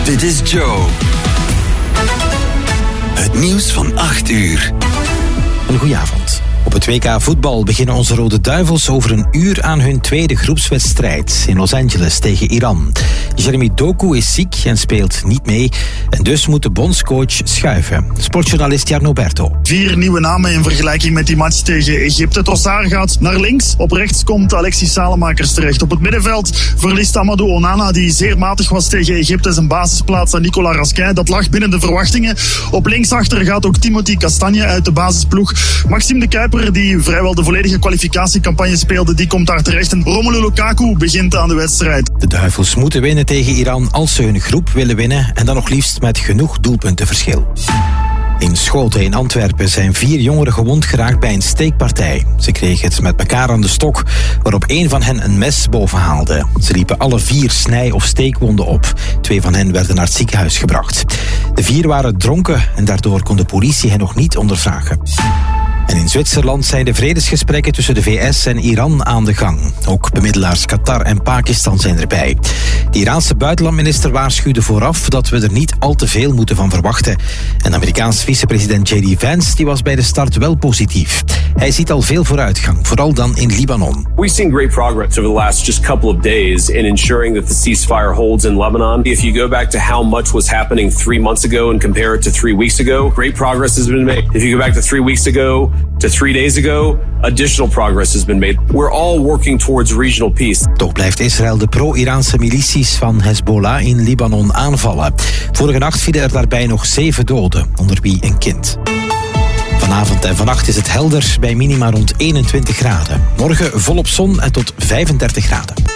Dit is Joe. Het nieuws van 8 uur. Een goeie avond. Op het WK voetbal beginnen onze Rode Duivels over een uur aan hun tweede groepswedstrijd in Los Angeles tegen Iran. Jeremy Doku is ziek en speelt niet mee en dus moet de bondscoach schuiven. Sportjournalist Jarno Berto. 4 nieuwe namen in vergelijking met die match tegen Egypte. Trossard gaat naar links. Op rechts komt Alexis Salemakers terecht. Op het middenveld verliest Amadou Onana, die zeer matig was tegen Egypte, zijn basisplaats aan Nicolas Raskin. Dat lag binnen de verwachtingen. Op linksachter gaat ook Timothy Castagne uit de basisploeg. Maxime de Kuiper, die vrijwel de volledige kwalificatiecampagne speelde, die komt daar terecht. En Romelu Lukaku begint aan de wedstrijd. De Duivels moeten winnen tegen Iran als ze hun groep willen winnen en dan nog liefst met genoeg doelpuntenverschil. In Schoten in Antwerpen zijn 4 jongeren gewond geraakt bij een steekpartij. Ze kregen het met elkaar aan de stok, waarop 1 van hen een mes boven haalde. Ze liepen alle 4 snij- of steekwonden op. 2 van hen werden naar het ziekenhuis gebracht. De 4 waren dronken en daardoor kon de politie hen nog niet ondervragen. En in Zwitserland zijn de vredesgesprekken tussen de VS en Iran aan de gang. Ook bemiddelaars Qatar en Pakistan zijn erbij. De Iraanse buitenlandminister waarschuwde vooraf dat we er niet al te veel moeten van verwachten. En Amerikaans vicepresident J.D. Vance die was bij de start wel positief. Hij ziet al veel vooruitgang, vooral dan in Libanon. We've seen great progress over the last just couple of days in ensuring that the ceasefire holds in Lebanon. If you go back to how much was happening 3 months ago and compare it to 3 weeks ago, great progress has been made. If you go back to 3 weeks ago to 3 days ago, additional progress has been made. We're all working towards regional peace. Toch blijft Israël de pro-Iraanse milities van Hezbollah in Libanon aanvallen. Vorige nacht vielen er daarbij nog 7 doden, onder wie een kind. Vanavond en vannacht is het helder bij minima rond 21 graden. Morgen volop zon en tot 35 graden.